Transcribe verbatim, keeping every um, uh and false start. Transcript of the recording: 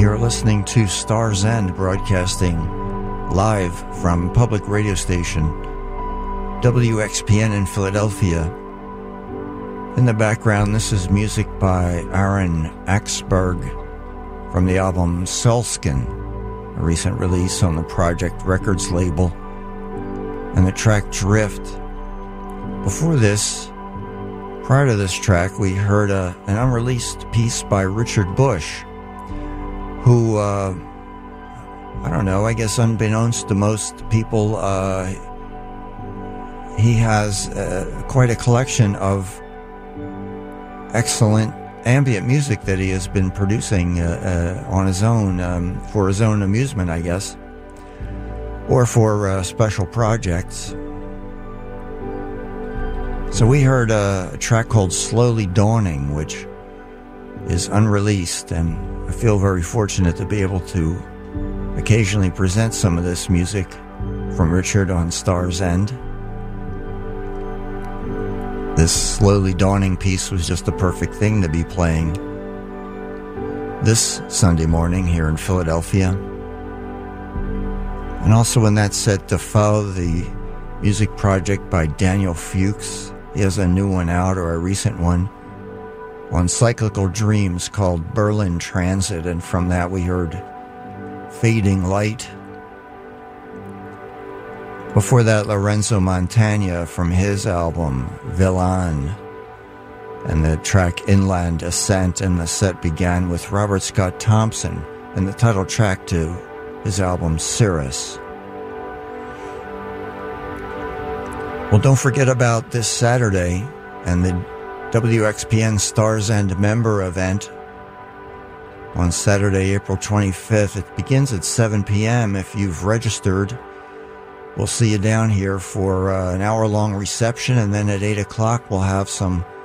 You're listening to Star's End, broadcasting live from public radio station W X P N in Philadelphia. In the background, this is music by Aaron Axberg from the album Selskin, a recent release on the Project Records label, and the track Drift. Before this, prior to this track, we heard a, an unreleased piece by Richard Bush, who, uh, I don't know, I guess unbeknownst to most people, uh, he has uh, quite a collection of excellent ambient music that he has been producing uh, uh, on his own, um, for his own amusement, I guess, or for uh, special projects. So we heard uh, a track called Slowly Dawning, which is unreleased, and I feel very fortunate to be able to occasionally present some of this music from Richard on Star's End. This Slowly Dawning piece was just the perfect thing to be playing this Sunday morning here in Philadelphia. And also in that set, Defoe, the music project by Daniel Fuchs. He has a new one out, or a recent one, on Cyclical Dreams called Berlin Transit, and from that we heard Fading Light. Before that, Lorenzo Montagna from his album Villan, and the track Inland Ascent, and the set began with Robert Scott Thompson and the title track to his album Cirrus. Well, don't forget about this Saturday and the W X P N Star's End member event on Saturday, April twenty-fifth. It begins at seven p.m. If you've registered, we'll see you down here for uh, an hour-long reception, and then at eight o'clock we'll have some